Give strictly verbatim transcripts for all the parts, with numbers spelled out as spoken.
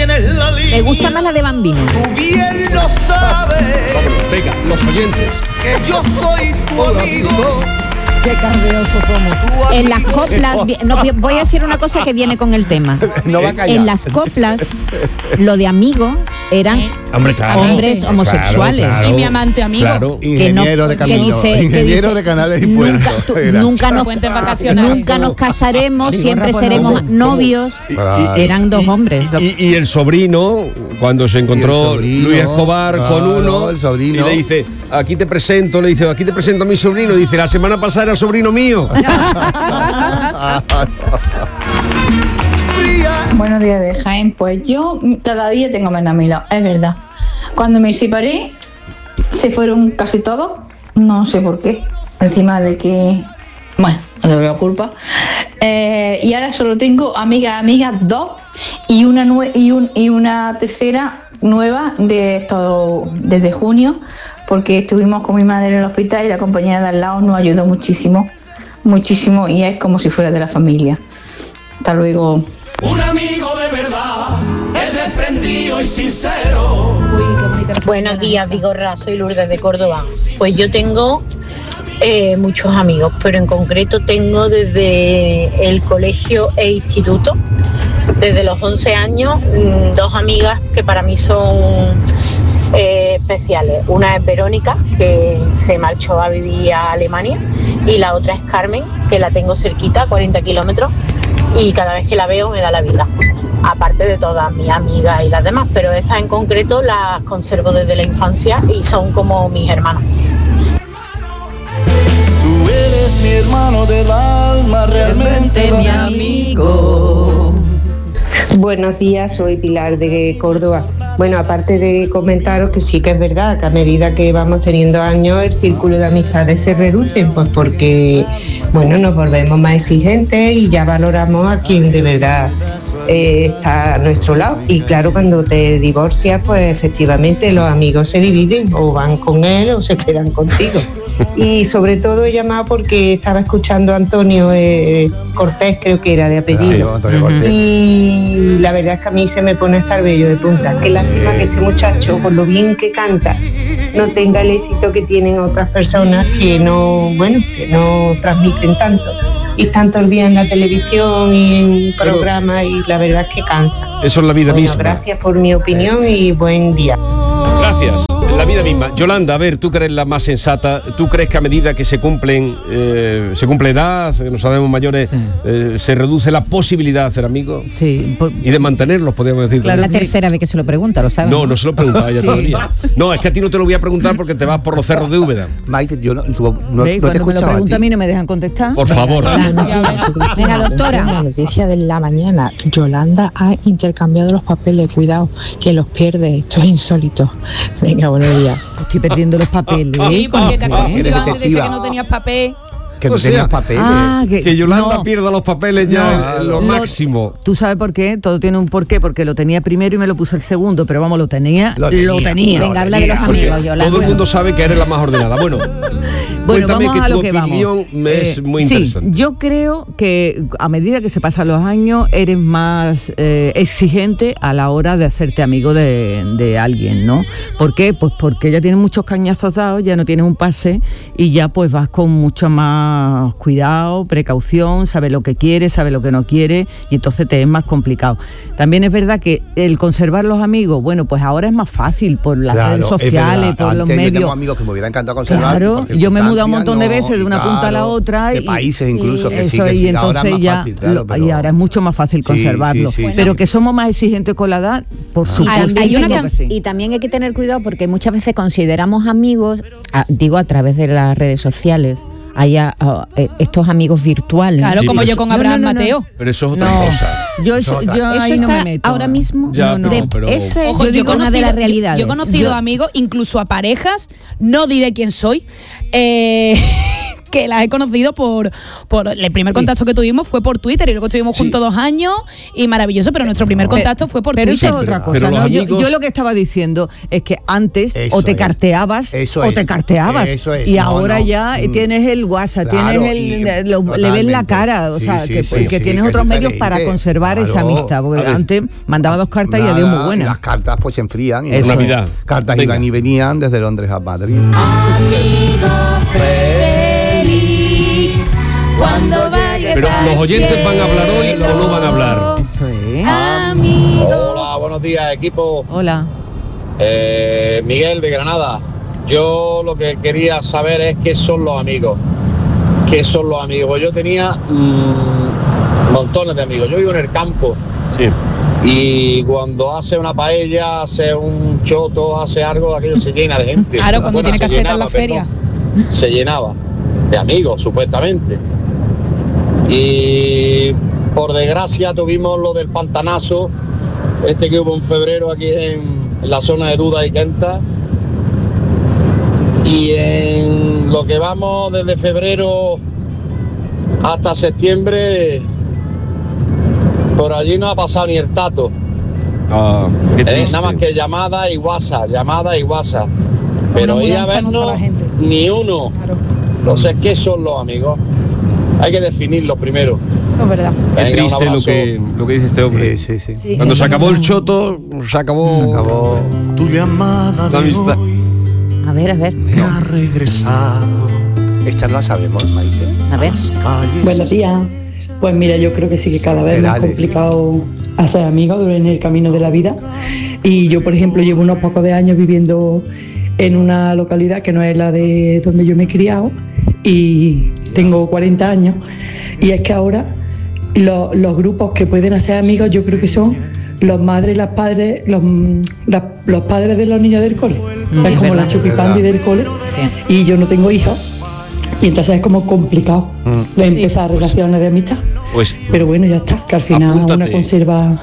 tienes la línea. Me gusta más la de Bambino. Tú bien lo sabes. Vámonos, venga, los oyentes. Que yo soy tu amigo. Qué cardeosos somos. En las coplas, no, voy a decir una cosa que viene con el tema. No va a callar. En las coplas, lo de amigo eran Hombre, claro, hombres claro, homosexuales. claro, Y mi amante amigo. Claro. Ingeniero no- de que caminos, dice- que ingeniero dice, de canales y Nunca, puertos. tú- era. nunca, nos, Puentes vacacionales. nunca nos casaremos, Ni siempre gorra por seremos nada. novios. Y- Claro. Eran dos hombres. Lo- Y, y el sobrino, cuando se encontró sobrino, Luis Escobar con claro, uno, el sobrino. y le dice, aquí te presento, le dice, aquí te presento a mi sobrino, y dice, la semana pasada era sobrino mío. Buenos días de Jaén. Pues yo cada día tengo menos amigos, es verdad. Cuando me separé, se fueron casi todos. No sé por qué. Encima de que, bueno, no le veo culpa. Eh, y ahora solo tengo amigas, amigas dos y una nue- y, un, y una tercera nueva de todo desde junio, porque estuvimos con mi madre en el hospital y la compañera de al lado nos ayudó muchísimo, muchísimo, y es como si fuera de la familia. Hasta luego. Un amigo de verdad es desprendido y sincero. Buenos días, Vigorra, soy Lourdes de Córdoba. Pues yo tengo eh, muchos amigos, pero en concreto tengo desde el colegio e instituto, desde los once años, mmm, dos amigas que para mí son eh, especiales. Una es Verónica, que se marchó a vivir a Alemania, y la otra es Carmen, que la tengo cerquita, cuarenta kilómetros, y cada vez que la veo me da la vida. Aparte de todas mis amigas y las demás, pero esas en concreto las conservo desde la infancia y son como mis hermanos. Tú eres mi hermano del alma, realmente mi amigo. Buenos días, soy Pilar de Córdoba. Bueno, aparte de comentaros que sí que es verdad que a medida que vamos teniendo años el círculo de amistades se reduce, pues porque, bueno, nos volvemos más exigentes y ya valoramos a quien de verdad eh, está a nuestro lado. Y claro, cuando te divorcias, pues efectivamente los amigos se dividen, o van con él o se quedan contigo. Y sobre todo he llamado porque estaba escuchando a Antonio eh, Cortés, creo que era de apellido. Ah, Antonio Cortés. Y la verdad es que a mí se me pone hasta el vello de punta. Qué lástima que este muchacho, por lo bien que canta, no tenga el éxito que tienen otras personas que no, bueno, que no transmiten tanto. Y están todo el día en la televisión y en programas, y la verdad es que cansa. Eso es la vida Bueno, misma. gracias por mi opinión y buen día. Gracias. La vida misma. Yolanda, a ver, tú que eres la más sensata, ¿tú crees que a medida que se cumplen, eh, se cumple edad, que nos hacemos mayores, Sí. eh, se reduce la posibilidad de hacer amigos? Sí, por- Y de mantenerlos, podríamos decir. Claro, la también. tercera vez que se lo pregunta, lo sabes. No, no se lo preguntaba ella Sí. todavía. No, es que a ti no te lo voy a preguntar porque te vas por los cerros de Úbeda. Maite, yo no, tú, no, ¿Veis? no te Cuando me lo escuchaba a pregunta a ti. mí no me dejan contestar. Por favor. Venga, doctora. La noticia de la mañana. Yolanda ha intercambiado los papeles. Cuidado, que los pierde. Esto es insólito. Venga, buenos días. Estoy perdiendo los papeles. Sí, porque te has ¿Cómo? confundido Eres antes, decía detectiva. que no tenías papel. Que no O sea, tenías papeles. Ah, que, Que Yolanda no. pierda los papeles ya es lo, Lo- máximo. ¿Tú sabes por qué? Todo tiene un porqué, porque lo tenía primero y me lo puso el segundo, pero vamos, lo tenía, Lo lo tenía. tenía. Venga, habla de los Porque amigos, Yolanda. todo el mundo sabe que eres la más ordenada. Bueno, Bueno, cuéntame vamos que a tu lo que opinión vamos. me es Eh, muy sí, interesante. yo creo que a medida que se pasan los años eres más eh, exigente a la hora de hacerte amigo de, de alguien, ¿no? ¿Por qué? Pues porque ya tienes muchos cañazos dados, ya no tienes un pase y ya pues vas con mucho más cuidado, precaución, sabes lo que quieres, sabes lo que no quieres y entonces te es más complicado. También es verdad que el conservar los amigos, bueno, pues ahora es más fácil por las Claro, redes es sociales, verdad. por los Antes yo medios. tengo amigos que me hubiera encantado conservar. Claro, por yo me he mudado un montón de circunstancias, veces de una no, punta a la claro, otra. de y- países incluso, que sí, eso, que y sí, ahora es entonces más ya, fácil, claro, lo- pero- y ahora es mucho más fácil Sí, conservarlo. sí, sí, pero sí. que somos más exigentes con la edad, por Hay- supuesto. hay una que can- sí. y también hay que tener cuidado porque muchas veces consideramos amigos, a- digo a través de las redes sociales, haya ah, eh, estos amigos virtuales. Claro, Sí, como pero yo eso- con No, Abraham no, no, no. Mateo. Pero eso es otra No, cosa. yo, eso, yo Eso ahí no está me meto. ahora mismo Ya, no, pero- no. pero- Ese Ojo, es yo he una de conocido- las realidades. Yo he conocido Yo- amigos, incluso a parejas, no diré quién soy, eh, que las he conocido por, por el primer Sí. contacto que tuvimos fue por Twitter y luego estuvimos Sí. juntos dos años y maravilloso, pero nuestro primer contacto fue por Pero Twitter. eso es otra Pero- cosa, pero los ¿no? Yo- amigos- yo, lo que estaba diciendo es que antes Eso o te es. carteabas Eso o es. te carteabas. Eso es. Y No, ahora no. ya Mm. tienes el WhatsApp, Claro, tienes el, y le- lo- le ves la totalmente. cara, o Sí, sea, sí, que, sí, que sí, tienes que otros es medios para diferente. conservar esa Claro. amistad, porque A ver. antes mandaba dos cartas y Nada, adiós muy buena. Las cartas pues se enfrían. y Eso las Navidad. Cartas Venga. iban y venían desde Londres a Madrid. Cuando vayas Pero al los oyentes van a hablar hoy o no van a hablar. Eso es. amigo. Hola, buenos días, equipo. Hola. Eh, Miguel de Granada. Yo lo que quería saber es qué son los amigos. ¿Qué son los amigos? Yo tenía mmm, montones de amigos. Yo vivo en el campo Sí. y cuando hace una paella, hace un choto, hace algo, aquello se llena de gente. Claro, cuando Bueno, tiene se caseta en llenaba, la feria. perdón. Se llenaba de amigos, supuestamente. Y por desgracia tuvimos lo del pantanazo, este que hubo en febrero aquí en, en la zona de Duda y Quenta. Y en lo que vamos desde febrero hasta septiembre, por allí no ha pasado ni el tato. Ah, qué Eh, triste. nada más que llamada y WhatsApp, llamada y WhatsApp. Pero Una ir a mudanza no está vernos, la gente. ni uno. Claro, No sé qué son los amigos. Hay que definirlo primero. eso es verdad. Qué Venga, un triste lo abrazo. que, lo que dice este hombre. Sí, sí, sí. Sí. Cuando se acabó el choto, se acabó, Acabó. Tu llamada la de amistad. hoy A ver, a ver, me ha regresado Esta no la sabemos, Maite. a ver. calles. Buenos días. Pues mira, yo creo que sí que cada vez es más Dale. complicado hacer amigos en el camino de la vida. Y yo, por ejemplo, llevo unos pocos de años viviendo en una localidad que no es la de donde yo me he criado y tengo cuarenta años. Y es que ahora lo- los grupos que pueden hacer amigos yo creo que son los madres y las padres, los, las- los padres de los niños del cole. Mm, es es como verdad. la chupipandi del cole. Y yo no tengo hijos. Y entonces es como complicado Mm. de empezar relaciones de amistad. Pues Pero bueno, ya está, que al final Apúntate. una conserva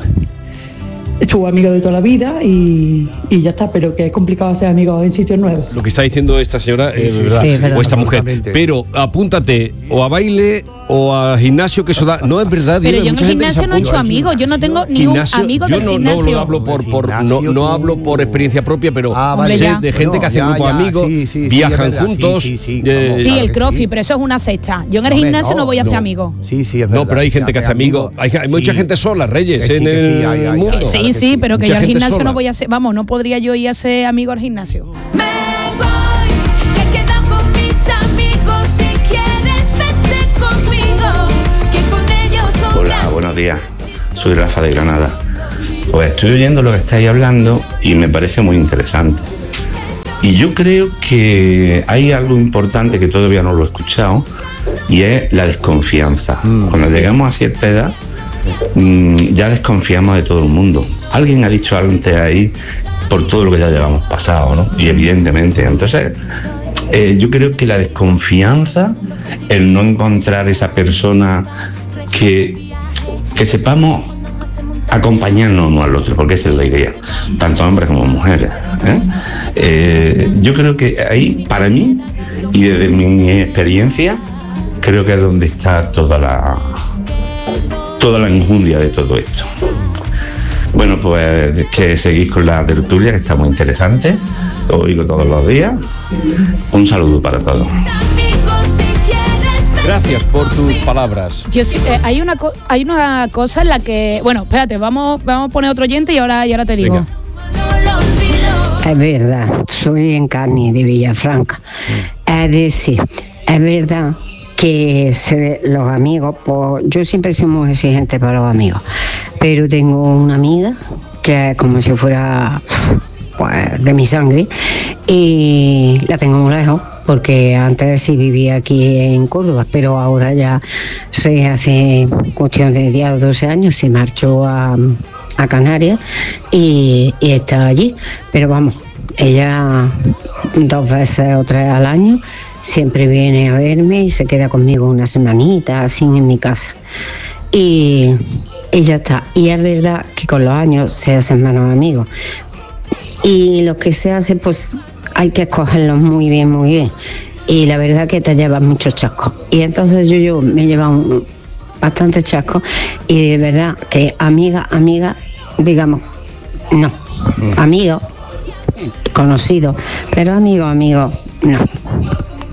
su amigo de toda la vida y, y ya está, pero que es complicado hacer amigos en sitios nuevos. lo que está diciendo esta señora es sí, verdad, sí, es verdad. o esta mujer. Totalmente. Pero apúntate o a baile o a gimnasio, que eso da. No es verdad. Pero Diego, yo en mucha el gente que se gimnasio no he hecho apunta. amigos, yo no tengo ni un Gimnasio, amigo yo del no, gimnasio. No lo hablo por, por no, Gimnasio, no tú- hablo por experiencia propia, pero Ah, vale. sé ya. de gente Bueno, que hace ya, grupos ya, amigos, sí, sí, sí, viajan es verdad, juntos. sí, sí, sí, eh, vamos. Sí, Claro el que crossfit, sí. pero eso es una secta. Yo en el Hombre, gimnasio no, voy a hacer no. amigos. Sí, sí, es no, verdad. pero hay se gente que hace hace amigos. Hay, hay mucha Sí. gente sola, Reyes, Que sí, en que el sí, hay, hay, hay. mundo. Claro Sí, que sí, sí. pero que Mucha yo al gente gimnasio sola. no voy a ser, vamos, no podría yo ir a ser amigo al gimnasio. Me voy, que he quedado con mis amigos. Si quieres, vete conmigo, que con ellos sobra. Hola, buenos días. Soy Rafa de Granada. Pues estoy oyendo lo que estáis hablando y me parece muy interesante. Y yo creo que hay algo importante que todavía no lo he escuchado y es la desconfianza. Cuando llegamos a cierta edad, mm, ya desconfiamos de todo el mundo. Alguien ha dicho antes ahí por todo lo que ya llevamos pasado, ¿no? Y evidentemente, entonces, eh, yo creo que la desconfianza, el no encontrar esa persona que, que sepamos acompañarnos uno al otro, porque esa es la idea, tanto hombres como mujeres, ¿eh? Eh, yo creo que ahí, para mí, y desde mi experiencia, creo que es donde está toda la toda la enjundia de todo esto. Bueno, pues que seguís con la tertulia, que está muy interesante, lo oigo todos los días. Un saludo para todos. Gracias por tus palabras. Yo sí, eh, hay una co- hay una cosa en la que, bueno, espérate, vamos vamos a poner otro oyente y ahora y ahora te digo. Venga. Es verdad, soy Encarni de Villafranca. Es decir, es verdad que se- los amigos, pues, yo siempre soy muy exigente para los amigos, pero tengo una amiga que es como si fuera pues, de mi sangre y la tengo muy lejos porque antes sí vivía aquí en Córdoba, pero ahora ya se hace cuestión de diez o doce años se marchó a, a Canarias y, y está allí, pero vamos, ella dos veces o tres al año siempre viene a verme y se queda conmigo una semanita así en mi casa y, y ya está. Y es verdad que con los años se hacen menos amigos y lo que se hace pues hay que escogerlos muy bien, muy bien. y la verdad que te llevas muchos chascos. Y entonces yo, yo me he llevado bastante chascos y de verdad que amiga, amiga, digamos, no, amigo, conocido, pero amigo, amigo, no.